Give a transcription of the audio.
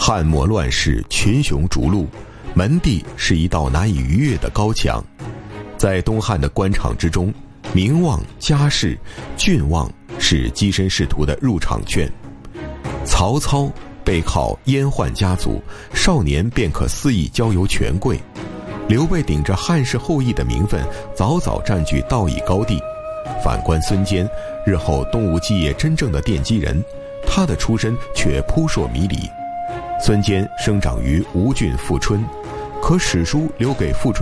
汉末乱世，群雄逐鹿，门第是一道难以逾越的高墙。在东汉的官场之中，名望、家世、郡望是跻身仕途的入场券。曹操背靠燕宦家族，少年便可肆意交游权贵。刘备顶着汉室后裔的名分，早早占据道义高地。反观孙坚，日后东吴基业真正的奠基人，他的出身却扑朔迷离。孙坚生长于吴郡富春，可史书留给富春